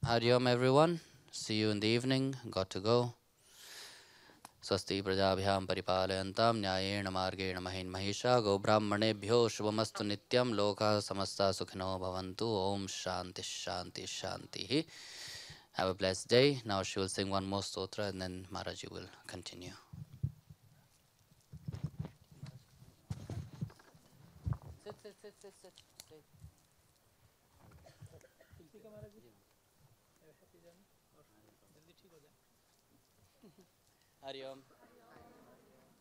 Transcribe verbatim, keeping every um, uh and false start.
Hariom everyone. See you in the evening. Got to go. स्वस्ति प्रजाभ्यां परिपालयन्तां न्यायेन मार्गेण महीन् महिषा गोब्राह्मणेभ्यो शुभमस्तु नित्यं लोकाः समस्ता सुखिनो भवन्तु ओम शांति शांति शांति. Have a blessed day. Now she will sing one more stotra and then Maharaji will continue. Sit, sit, sit, sit, sit. Stay. Hari Om.